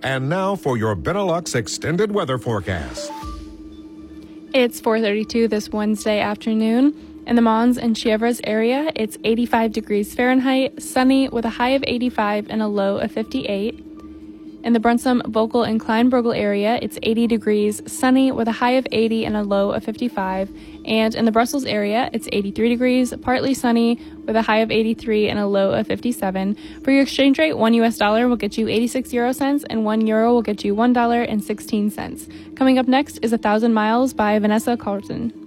And now for your Benelux extended weather forecast. It's 4:32 this Wednesday afternoon. In the Mons and Chievres area, it's 85 degrees Fahrenheit, sunny with a high of 85 and a low of 58. In the Brunssum, Vogel, and Kleinburgel area, it's 80 degrees, sunny with a high of 80 and a low of 55. And in the Brussels area, it's 83 degrees, partly sunny with a high of 83 and a low of 57. For your exchange rate, $1 US will get you 86 euro cents and €1 will get you $1.16. Coming up next is 1,000 Miles by Vanessa Carlton.